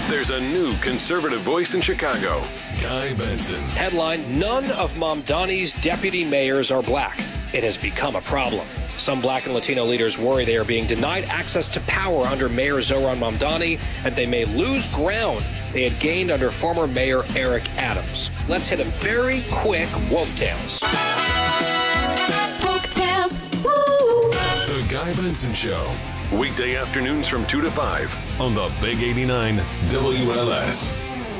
There's a new conservative voice in Chicago, Guy Benson. Headline, none of Mamdani's deputy mayors are black. It has become a problem. Some black and Latino leaders worry they are being denied access to power under Mayor Zohran Mamdani, and they may lose ground they had gained under former Mayor Eric Adams. Let's hit a very quick Woke Tales. Woke Tales, woo! The Guy Benson Show. Weekday afternoons from 2 to 5 on the Big 89 WLS.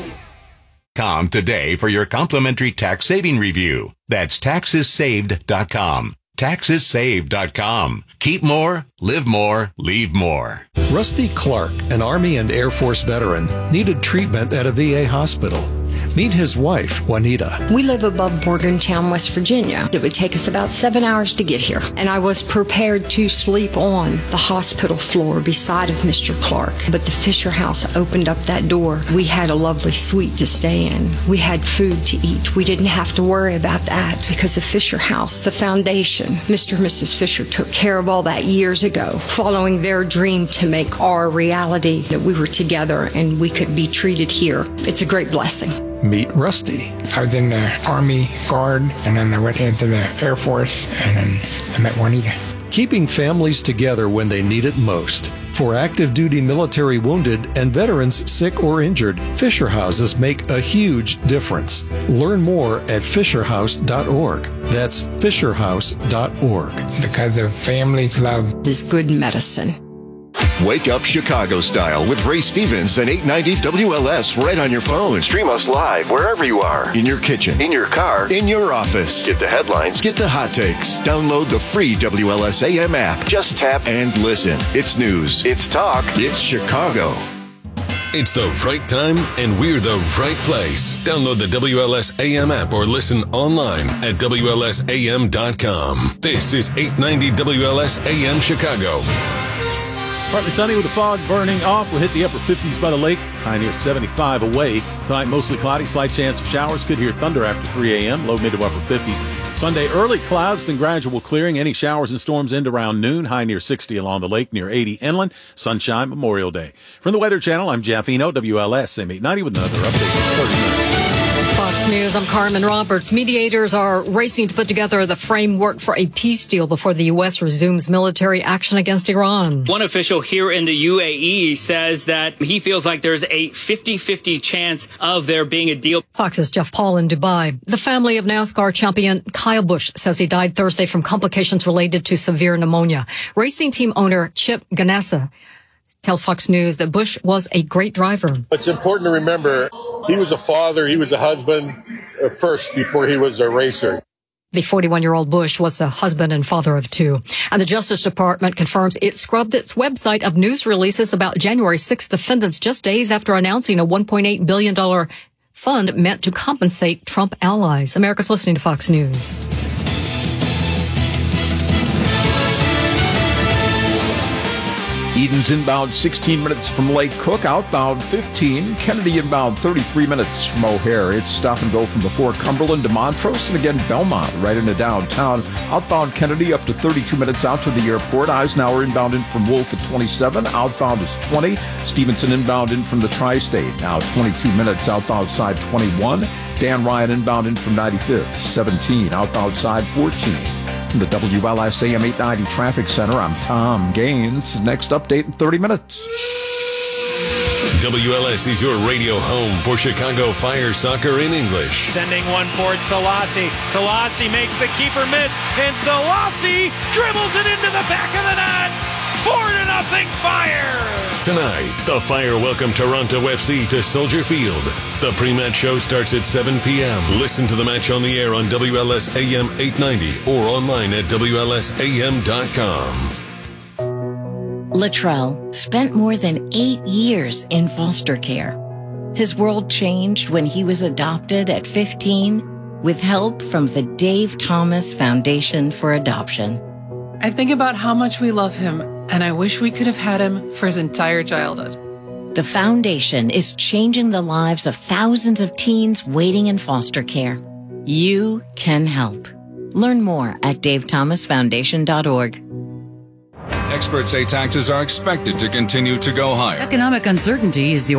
Com today for your complimentary tax saving review. That's taxessaved.com. Taxessaved.com. Keep more, live more, leave more. Rusty Clark, an Army and Air Force veteran, needed treatment at a VA hospital. Meet his wife, Juanita. We live above Morgantown, West Virginia. It would take us about 7 hours to get here. And I was prepared to sleep on the hospital floor beside of Mr. Clark. But the Fisher House opened up that door. We had a lovely suite to stay in. We had food to eat. We didn't have to worry about that because the Fisher House, the foundation, Mr. and Mrs. Fisher took care of all that years ago, following their dream to make our reality that we were together and we could be treated here. It's a great blessing. Meet Rusty. I was in the Army Guard, and then I went into the Air Force, and then I met Juanita. Keeping families together when they need it most. For active duty military wounded and veterans sick or injured, Fisher Houses make a huge difference. Learn more at fisherhouse.org. That's fisherhouse.org. Because the family love Is good medicine. Wake up Chicago style with Ray Stevens and 890 WLS right on your phone. Stream us live wherever you are. In your kitchen, in your car, in your office. Get the headlines, get the hot takes. Download the free WLS AM app. Just tap and listen. It's news, it's talk, it's Chicago. It's the right time, and we're the right place. Download the WLS AM app or listen online at WLSAM.com. This is 890 WLS AM Chicago. Partly sunny with the fog burning off. We'll hit the upper 50s by the lake. High near 75 away. Tonight, mostly cloudy. Slight chance of showers. Could hear thunder after 3 a.m. Low, mid to upper 50s. Sunday, early clouds, then gradual clearing. Any showers and storms end around noon. High near 60 along the lake, near 80 inland. Sunshine Memorial Day. From the Weather Channel, I'm Jeff Eno, WLS, AM 890 with another update. Fox News, I'm Carmen Roberts. Mediators are racing to put together the framework for a peace deal before the U.S. resumes military action against Iran. One official here in the UAE says that he feels like there's a 50-50 chance of there being a deal. Fox's Jeff Paul in Dubai. The family of NASCAR champion Kyle Busch says he died Thursday from complications related to severe pneumonia. Racing team owner Chip Ganassa tells Fox News that Busch was a great driver. It's important to remember he was a father, he was a husband first before he was a racer. The 41-year-old Busch was the husband and father of two. And the Justice Department confirms it scrubbed its website of news releases about January 6 defendants just days after announcing a $1.8 billion fund meant to compensate Trump allies. America's listening to Fox News. Eden's inbound 16 minutes from Lake Cook, outbound 15. Kennedy inbound 33 minutes from O'Hare. It's stop and go from before Cumberland to Montrose, and again Belmont right into downtown. Outbound Kennedy up to 32 minutes out to the airport. Eisenhower inbound in from Wolf at 27. Outbound is 20. Stevenson inbound in from the Tri-State. Now 22 minutes outbound side 21. Dan Ryan inbound in from 95th, 17. Outbound side 14. From the WLS AM 890 Traffic Center, I'm Tom Gaines. Next update in 30 minutes. WLS is your radio home for Chicago Fire soccer in English. Sending one for Selassie. Selassie makes the keeper miss, and Selassie dribbles it into the back of the net. 4-0 Fire! Tonight, the Fire welcome Toronto FC to Soldier Field. The pre-match show starts at 7 p.m. Listen to the match on the air on WLS AM 890 or online at WLSAM.com. Latrell spent more than 8 years in foster care. His world changed when he was adopted at 15 with help from the Dave Thomas Foundation for Adoption. I think about how much we love him, and I wish we could have had him for his entire childhood. The foundation is changing the lives of thousands of teens waiting in foster care. You can help. Learn more at davethomasfoundation.org. Experts say taxes are expected to continue to go higher. Economic uncertainty is the